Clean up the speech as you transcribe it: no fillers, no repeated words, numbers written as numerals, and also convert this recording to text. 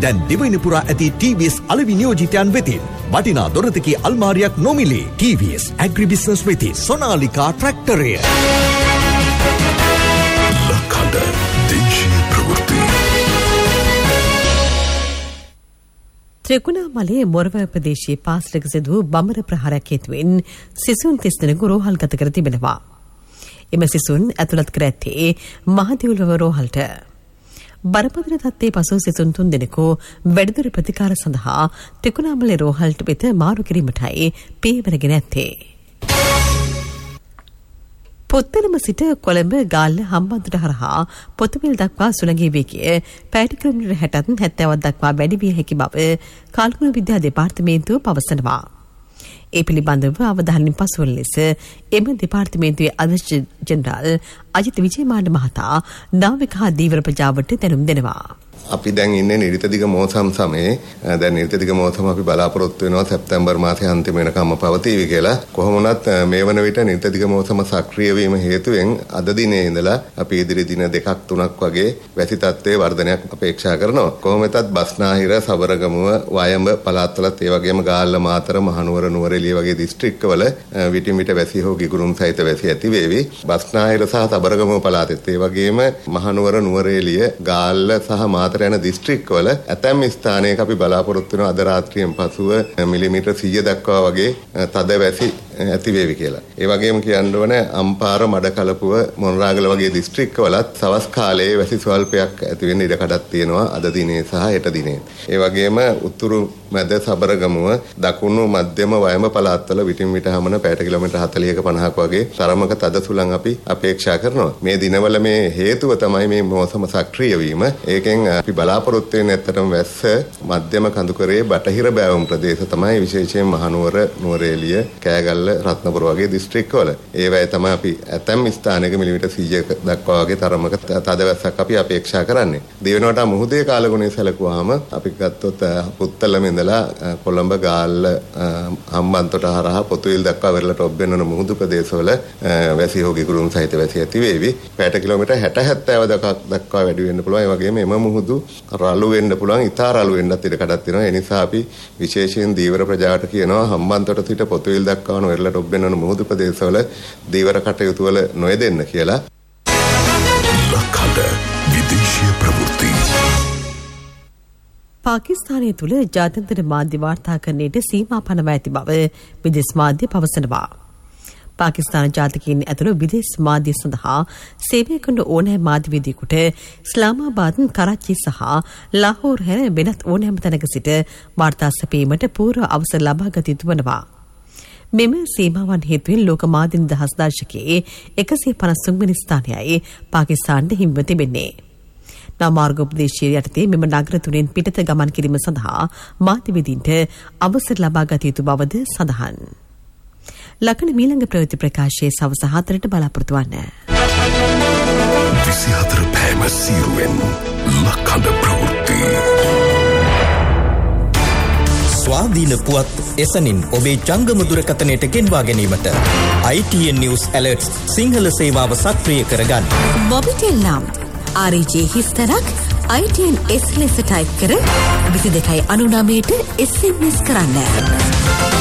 දැන් දිවයිනපුරා ඇති TVS අලෙවි නියෝජිතයන් වෙතින් වටිනා දොරතකී අල්මාරියක් නොමිලේ. TVS Agribusiness වෙතින් සොනාලිකා ට්‍රැක්ටරය. ලකඩ දේශීය ප්‍රවෘත්ති. ත්‍රිකුණාමලයේ මොරව ප්‍රදේශයේ පාසලක සිදු වූ බඹර ප්‍රහාරයක් හේතුවෙන් සිසුන් 30 දෙනෙකු රෝහල්ගත කර තිබෙනවා. එම සිසුන් ඇතුළත් කර ඇත්තේ මහදිවුලව රෝහලට. බරපතල තත්ත්වයේ පසු සිසුන් 3 දෙනෙකු වැඩිදුර ප්‍රතිකාර සඳහා ත්‍රිකුණාමලයේ රෝහලට වෙත මාරු කිරීමටයි පියවරගෙන ඇත්තේ. පොත්තලම සිට කොළඹ ගාල්ල හම්බන්තොට හරහා පොතුවිල් දක්වා සුළඟී වේගය පැයට කිලෝමීටර් 60න් 70ක් දක්වා වැඩි විය හැකි බව කාල්කුණු විද්‍යා දෙපාර්තමේන්තුව පවසනවා. ඒ පිළිබඳව අවධානයෙන් පසුවන ලෙස එම දෙපාර්තමේන්තුවේ අධ්‍යක්ෂ ජෙනරාල් අජිත් විජේමාන මහතා නාවික හා දීවර ප්‍රජාවට දැනුම් දෙනවා. අපි දැන් ඉන්නේ නිරිතදිග මෝසම් සමයේ. දැන් නිරිතදිග මෝසම අපි බලාපොරොත්තු වෙනවා සැප්තැම්බර් මාසයේ අන්තිම වෙනකම්ම පවතීවි කියලා. කොහොම වුණත් මේ වන විට නිරිතදිග මෝසම සක්‍රිය වීම හේතුවෙන් අද දිනේ ඉඳලා අපි ඉදිරි දින 2-3ක් වගේ වැසි තත්ත්වයේ වර්ධනයක් අපේක්ෂා කරනවා. කොහොම වෙතත් බස්නාහිර, සබරගමුව, වයඹ පළාත්වලත් ඒ වගේම ගාල්ල, මාතර, මහනුවර, නුවරඑළිය වගේ දිස්ත්‍රික්කවල විටින් විට වැසි හෝ ගිගුරුම් සහිත වැසි ඇති වේවි. බස්නාහිර සහ සබරගමුව පළාතෙත් ඒ වගේම මහනුවර, නුවරඑළිය, ගාල්ල සහ මාතර යන දිස්ත්‍රික්කවල ඇතැම් ස්ථානයක අපි බලාපොරොත්තු වෙනවා අද රාත්‍රියෙන් පසුව මිලිමීටර් 100 දක්වා වගේ තද වැසි ඇති වේවි කියලා. ඒ වගේම කියන්න ඕන අම්පාර, මඩකලපුව, මොනරාගල වගේ දිස්ත්‍රික්කවලත් සවස් කාලයේ වැසි ස්වල්පයක් ඇති වෙන්න ඉඩ කඩක් තියෙනවා අද දිනේ සහ හෙට දිනේ. ඒ වගේම උතුරු මැද සබරගමුව, දකුණු මධ්‍යම වයඹ පළාත්වල විටින් විට හමන පැයට කිලෝමීටර් 40ක 50ක වගේ තරමක තද සුළං අපි අපේක්ෂා කරනවා. මේ දිනවල මේ හේතුව තමයි මේ මෝසම සක්‍රිය වීම. ඒකෙන් අපි බලාපොරොත්තු වෙන්නේ ඇත්තටම වැස්ස මධ්‍යම කඳුකරේ බටහිර බෑවුම් ප්‍රදේශ තමයි විශේෂයෙන් මහනුවර, නුවරඑළිය, කෑගල්ල, රත්නපුර වගේ දිස්ත්‍රික්කවල. ඒවැය තමයි අපි ඇතැම් ස්ථානයක මිලිමීටර් 100ක දක්වා වගේ තරමක තද වැස්සක් අපි අපේක්ෂා කරන්නේ. දිවෙනවට මුහුදේ කාලගුණය සැලකුවාම අපි ගත්තොත් පුත්තලම ඉඳලා කොළඹ, ගාල්ල, හම්බන්තොට හරහා පොතුවිල් දක්වා වෙරළට ඔබ්බෙන්නන මුහුදු ප්‍රදේශවල වැසි හෝ ගිගුරුම් සහිත වැසි ඇති වේවි. පැයට කිලෝමීටර් 60-70 දක්වා වැඩි වෙන්න පුළුවන්. ඒ වගේම එම මුහුදු රළු වෙන්න පුළුවන්, ඉතා රළු වෙන්නත් ඉඩ කඩක් තියෙනවා. ඒ නිසා අපි විශේෂයෙන් දීවර ප්‍රජාවට කියනවා හම්බන්තොට සිට පොතුවිල් දක්වා වන වෙරළට ඔබ්බෙන්නන මුහුදු ප්‍රදේශවල දීවර කටයුතු වල නොයෙදෙන්න කියලා. ලකඩ විදේශීය ප්‍රවෘත්ති. පාකිස්තානය තුළ ජාත්‍යන්තර මාධ්‍ය වාර්තාකරණයට සීමා පනවා ඇති බව විදේශ මාධ්‍ය පවසනවා. පාකිස්තාන ජාතිකයින් ඇතුළු විදේශ මාධ්‍ය සඳහා සේවය කරන ඕනෑම මාධ්‍යවේදියෙකුට ඉස්ලාමාබාද්, කරච්චි සහ ලාහෝර් හැර වෙනත් ඕනෑම තැනක සිට වාර්තා සැපීමට පූර්ව අවසර ලබා ගත යුතු වනවා. මෙම සීමාවන් හේතුවෙන් ලෝක මාධ්‍ය නිදහස් දර්ශකයේ 153 වෙනි ස්ථානයයි පාකිස්තානට හිමිව තිබෙන්නේ. නාමාර්ග උපදේශය යටතේ මෙම නගර තුනෙන් පිටත ගමන් කිරීම සඳහා මාධ්‍යවේදීන්ට අවසර ලබා ගත යුතු බවද සඳහන්. ලකන මීළඟ ප්‍රවෘත්ති ප්‍රකාශයේ සවස 4ට බලාපොරොත්තු වන්න. 24 පැයම සිරුවෙන් ලකඩ ප්‍රවෘත්ති. ස්වාධීන පුවත් එසනින් ඔබේ ජංගම දුරකථනයට ගෙන්වා ගැනීමට ITN News Alerts සිංහල සේවාව සක්‍රිය කරගන්න. මොබිටෙල් නම් RJ හිස්තරක් ITN S ලෙස ටයිප් කර 2299ට SMS කරන්න.